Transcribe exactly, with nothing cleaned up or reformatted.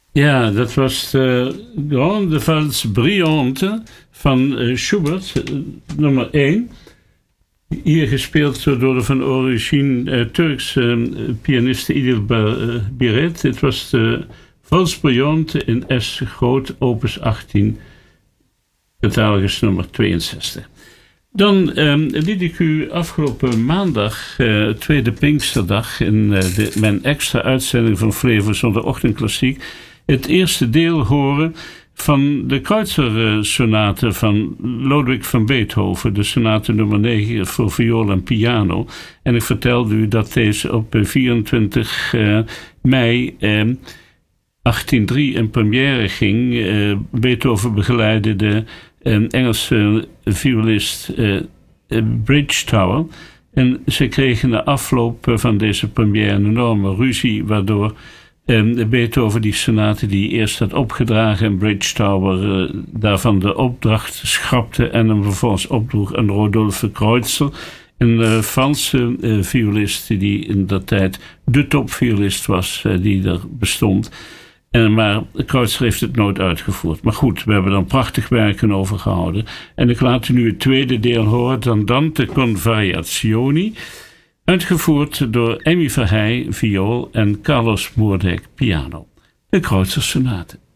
Ja, dat was de Grande Valse Brillante van uh, Schubert, uh, nummer één. Hier gespeeld door de van origine uh, Turkse uh, pianiste Idil Biret. Het was de Valse Brillante in S groot, opus achttien, catalogus nummer tweeënzestig. Dan um, liet ik u afgelopen maandag, uh, tweede Pinksterdag, in uh, de, mijn extra uitzending van Flevo zonder ochtendklassiek, het eerste deel horen van de Kreutzer-sonate van Lodewijk van Beethoven, de sonate nummer negen voor viool en piano. En ik vertelde u dat deze op vierentwintig mei eh, achttienhonderddrie in première ging. Uh, Beethoven begeleidde de uh, Engelse violist uh, Bridgetower. En ze kregen na afloop van deze première een enorme ruzie, waardoor En Beethoven die sonate die eerst had opgedragen in Bridgetower uh, daarvan de opdracht schrapte en hem vervolgens opdroeg aan Rodolphe Kreutzer, een uh, Franse uh, violist die in dat tijd de topviolist was uh, die er bestond. En, maar Kreutzer heeft het nooit uitgevoerd. Maar goed, we hebben er prachtig werken over gehouden. En ik laat u nu het tweede deel horen, Andante con variazioni, uitgevoerd door Emmy Verheij, viool en Carlos Moerdijk, piano. De Kreutzer sonate.